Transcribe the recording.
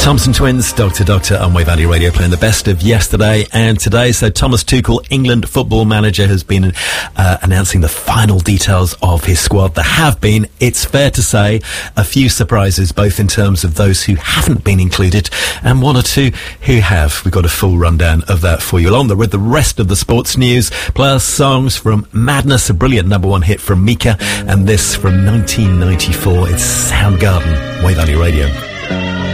Thompson Twins, Dr. Doctor on Wave Valley Radio, playing the best of yesterday and today. So Thomas Tuchel, England football manager, has been announcing the final details of his squad. There have been, it's fair to say, a few surprises, both in terms of those who haven't been included and one or two who have. We've got a full rundown of that for you, along with the rest of the sports news, plus songs from Madness, a brilliant #1 hit from Mika, and this from 1994. It's Soundgarden, Wave Valley Radio.